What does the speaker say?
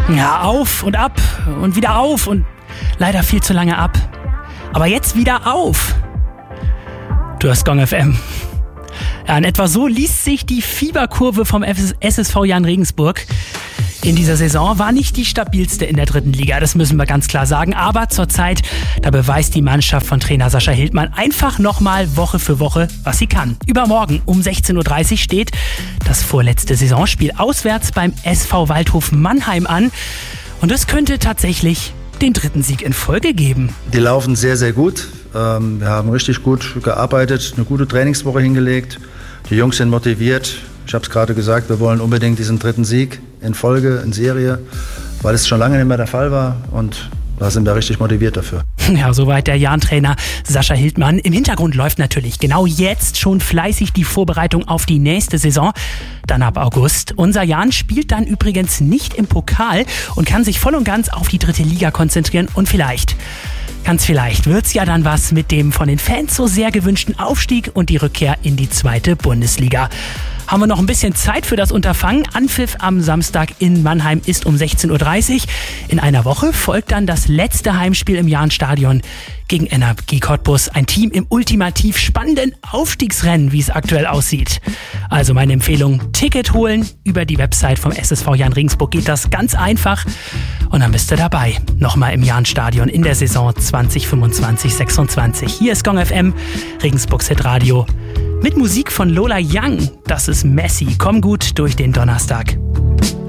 Ja, auf und ab und wieder auf und leider viel zu lange ab. Aber jetzt wieder auf. Du hörst Gong FM. Ja, in etwa so liest sich die Fieberkurve vom SSV Jahn Regensburg. In dieser Saison war nicht die stabilste in der 3. Liga, das müssen wir ganz klar sagen. Aber zurzeit, da beweist die Mannschaft von Trainer Sascha Hildmann einfach nochmal Woche für Woche, was sie kann. Übermorgen um 16.30 Uhr steht das vorletzte Saisonspiel auswärts beim SV Waldhof Mannheim an. Und es könnte tatsächlich den 3. Sieg in Folge geben. Die laufen sehr, sehr gut. Wir haben richtig gut gearbeitet, eine gute Trainingswoche hingelegt. Die Jungs sind motiviert. Ich habe es gerade gesagt, wir wollen unbedingt diesen 3. Sieg in Folge, in Serie, weil es schon lange nicht mehr der Fall war und da sind wir richtig motiviert dafür. Ja, soweit der Jahn-Trainer Sascha Hildmann. Im Hintergrund läuft natürlich genau jetzt schon fleißig die Vorbereitung auf die nächste Saison, dann ab August. Unser Jahn spielt dann übrigens nicht im Pokal und kann sich voll und ganz auf die 3. Liga konzentrieren und ganz vielleicht wird's ja dann was mit dem von den Fans so sehr gewünschten Aufstieg und die Rückkehr in die 2. Bundesliga. Haben wir noch ein bisschen Zeit für das Unterfangen. Anpfiff am Samstag in Mannheim ist um 16.30 Uhr. In einer Woche folgt dann das letzte Heimspiel im Jahnstadion gegen Energie Cottbus. Ein Team im ultimativ spannenden Aufstiegsrennen, wie es aktuell aussieht. Also meine Empfehlung, Ticket holen. Über die Website vom SSV Jahn Regensburg geht das ganz einfach. Und dann bist du dabei. Nochmal im Jahnstadion in der Saison 2025/26. Hier ist Gong FM, Regensburgs Hitradio. Mit Musik von Lola Young. Das ist Messi. Komm gut durch den Donnerstag.